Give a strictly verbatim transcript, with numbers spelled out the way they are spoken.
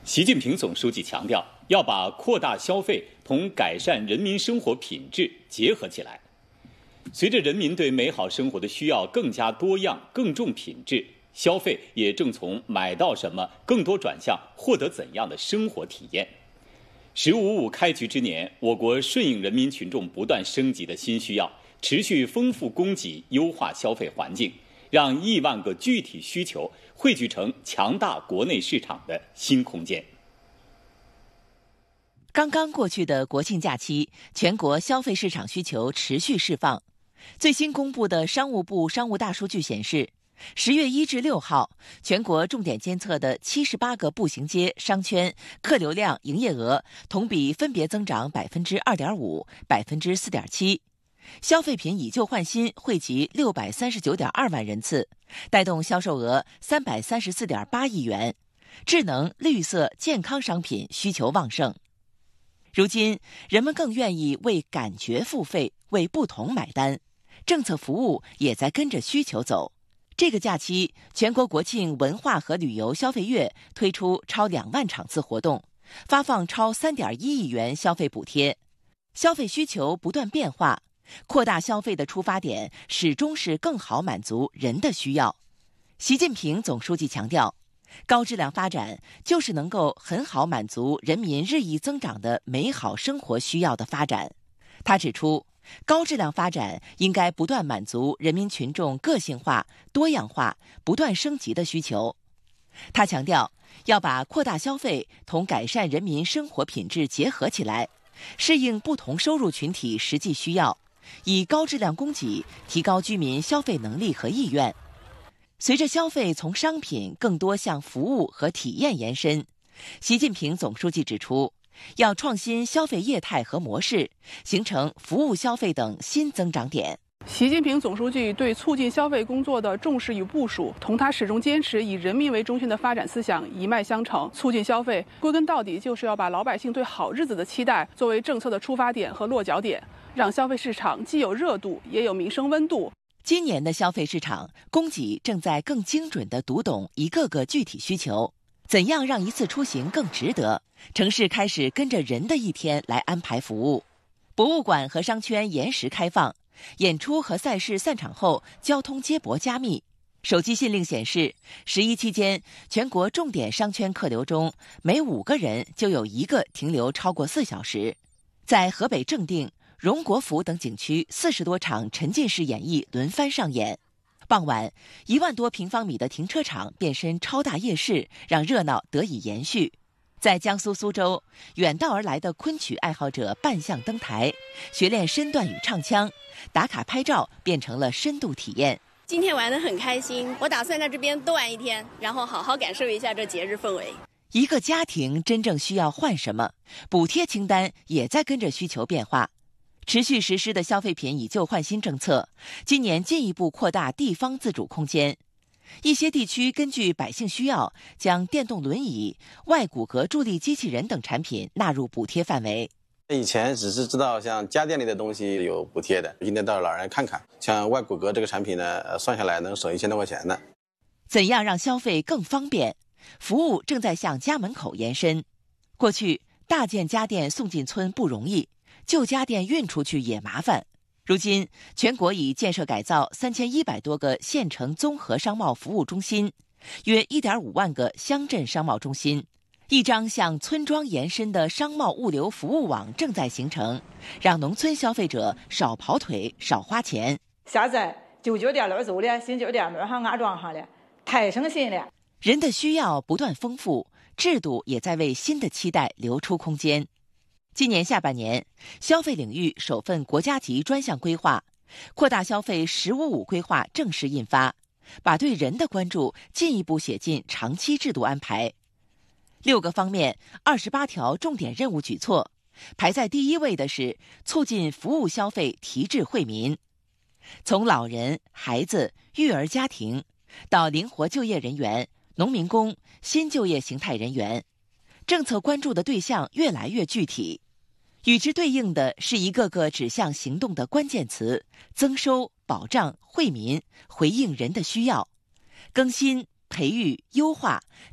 习近平总书记强调，要把扩大消费同改善人民生活品质结合起来。随着人民对美好生活的需要更加多样、更重品质，消费也正从买到什么更多转向获得怎样的生活体验。十五五开局之年，我国顺应人民群众不断升级的新需要，持续丰富供给，优化消费环境，让亿万个具体需求汇聚成强大国内市场的新空间。 刚刚过去的国庆假期，全国消费市场需求持续释放。最新公布的商务部商务大数据显示，十月一至六号，全国重点监测的七十八个步行街、商圈客流量、营业额同比分别增长百分之二点五、百分之四点七。消费品以旧换新惠及六百三十九点二万人次，带动销售额三百三十四点八亿元。智能、绿色、健康商品需求旺盛。如今，人们更愿意为感觉付费，为不同买单，政策服务也在跟着需求走。这个假期，全国国庆文化和旅游消费月推出超两万场次活动，发放超三点一亿元消费补贴。消费需求不断变化，扩大消费的出发点始终是更好满足人的需要。习近平总书记强调，高质量发展就是能够很好满足人民日益增长的美好生活需要的发展。他指出，高质量发展应该不断满足人民群众个性化、多样化、不断升级的需求。他强调，要把扩大消费同改善人民生活品质结合起来，适应不同收入群体实际需要，以高质量供给提高居民消费能力和意愿。随着消费从商品更多向服务和体验延伸，习近平总书记指出，要创新消费业态和模式，形成服务消费等新增长点。 习近平总书记对促进消费工作的重视与部署，同他始终坚持以人民为中心的发展思想一脉相承。促进消费，归根到底就是要把老百姓对好日子的期待作为政策的出发点和落脚点，让消费市场既有热度，也有民生温度。 今年的消费市场，供给正在更精准地读懂一个个具体需求。怎样让一次出行更值得？城市开始跟着人的一天来安排服务。博物馆和商圈延时开放，演出和赛事散场后，交通接驳加密。手机信令显示，十一期间，全国重点商圈客流中，每五个人就有一个停留超过四小时。在河北正定、荣国府等景区，四十多场沉浸式演绎轮番上演。傍晚，一万多平方米的停车场变身超大夜市，让热闹得以延续。在江苏苏州，远道而来的昆曲爱好者扮相登台，学练身段与唱腔，打卡拍照变成了深度体验。 今天玩得很开心，我打算在这边多玩一天，然后好好感受一下这节日氛围。 一个家庭真正需要换什么，补贴清单也在跟着需求变化。持续实施的消费品以旧换新政策，今年进一步扩大地方自主空间。一些地区根据百姓需要，将电动轮椅、外骨骼助力机器人等产品纳入补贴范围。 以前只是知道像家电类的东西有补贴的，今天到老人看看，像外骨骼这个产品呢，算下来能省一千多块钱呢。 怎样让消费更方便？服务正在向家门口延伸。过去大件家电送进村不容易，旧家电运出去也麻烦。如今，全国已建设改造三千一百多个县城综合商贸服务中心，约一点五万个乡镇商贸中心，一张向村庄延伸的商贸物流服务网正在形成，让农村消费者少跑腿、少花钱。 现在旧酒店那儿走了，新酒店那儿还安装上了，太省心了。 人的需要不断丰富，制度也在为新的期待留出空间。今年下半年，消费领域首份国家级专项规划、扩大消费“十五五”规划正式印发，把对人的关注进一步写进长期制度安排。六个方面、二十八条重点任务举措，排在第一位的是促进服务消费提质惠民。从老人、孩子、育儿家庭到灵活就业人员、农民工、新就业形态人员，政策关注的对象越来越具体。与之对应的是一个个指向行动的关键词：增收、保障、惠民，回应人的需要，更新、培育、优化，